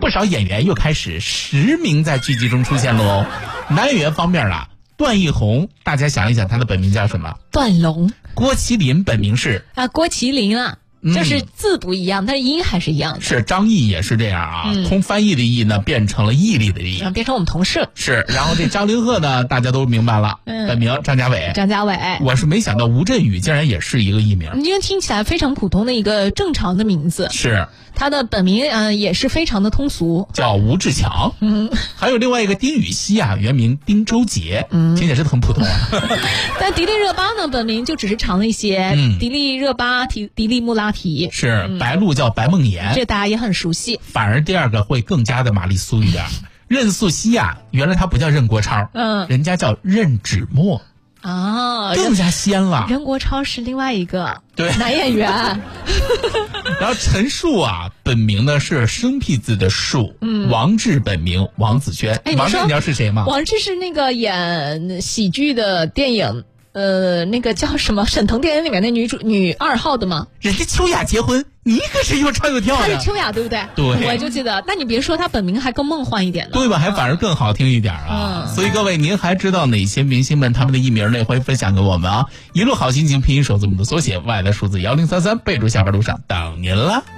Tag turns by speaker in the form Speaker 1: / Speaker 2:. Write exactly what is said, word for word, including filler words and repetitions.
Speaker 1: 不少演员又开始实名在剧集中出现喽。男演员方面啊，段奕宏，大家想一想他的本名叫什么？
Speaker 2: 段龙。
Speaker 1: 郭麒麟本名是
Speaker 2: 啊，郭麒麟啊。就是字不一样，但是音还是一样的。
Speaker 1: 是张译也是这样啊，嗯、通翻译的译呢变成了毅力的毅，
Speaker 2: 变成我们同事了。
Speaker 1: 是，然后这张凌赫呢，大家都明白了，嗯、本名张家伟。
Speaker 2: 张家伟，
Speaker 1: 我是没想到吴镇宇竟然也是一个艺名，
Speaker 2: 因为听起来非常普通的一个正常的名字。
Speaker 1: 是。
Speaker 2: 他的本名嗯、呃、也是非常的通俗，
Speaker 1: 叫吴志强。嗯，还有另外一个丁禹兮啊，原名丁周杰，嗯，听起来是很普通啊。
Speaker 2: 但迪丽热巴呢，本名就只是长了一些，嗯，迪丽热巴提迪丽穆拉提
Speaker 1: 是、嗯、白鹿叫白梦妍，
Speaker 2: 这大家也很熟悉。
Speaker 1: 反而第二个会更加的玛丽苏一点。任素汐啊，原来她不叫任国超，嗯，人家叫任芷墨。
Speaker 2: 啊，
Speaker 1: 更加仙了。
Speaker 2: 任国超是另外一个
Speaker 1: 对
Speaker 2: 男演员。
Speaker 1: 然后陈数啊，本名呢是生僻字的数，嗯，王志本名王子轩。
Speaker 2: 哎，
Speaker 1: 王志你知道是谁吗？
Speaker 2: 王志是那个演喜剧的电影，呃，那个叫什么《沈腾电影》里面的女主女二号的吗？
Speaker 1: 人家秋雅结婚，你可是又唱又跳的。
Speaker 2: 她是秋雅，对不对？
Speaker 1: 对，
Speaker 2: 我就记得。那你别说，她本名还更梦幻一点呢。
Speaker 1: 对吧？还反而更好听一点啊。嗯、所以各位，您还知道哪些明星们他们的艺名呢？欢迎分享给我们啊！一路好心情，拼音首字母的缩写，外来数字幺零三三，备注下班路上等您了。